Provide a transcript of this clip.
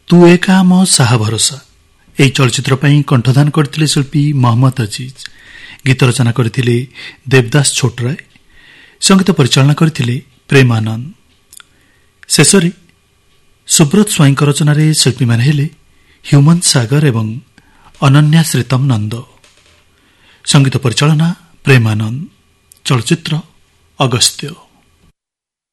ତୁ ଏକା ମୋ ସାହା ଭରସା ଏହି ଚଳଚ୍ଚିତ୍ର ପାଇଁ କଣ୍ଠଦାନ କରିଥିଲେ ଶିଳ୍ପୀ ମହମ୍ମଦ ଅଜିଜ। ଗୀତ ରଚନା କରିଥିଲେ ଦେବଦାସ ଛୋଟରାୟ, ସଙ୍ଗୀତ ପରିଚାଳନା କରିଥିଲେ ପ୍ରେମାନନ୍ଦ। ଶେଷରେ ସୁବ୍ରତ ସ୍ୱାଇଁଙ୍କ ରଚନାରେ ଶିଳ୍ପୀମାନେ ହେଲେ ହ୍ୟୁମାନ ସାଗର ଏବଂ ଅନନ୍ୟା ଶ୍ରୀତମ ନନ୍ଦ। ସଙ୍ଗୀତ ପରିଚାଳନା ପ୍ରେମାନନ୍ଦ। ଚଳଚ୍ଚିତ୍ର ଅଗସ୍ତ୍ୟ।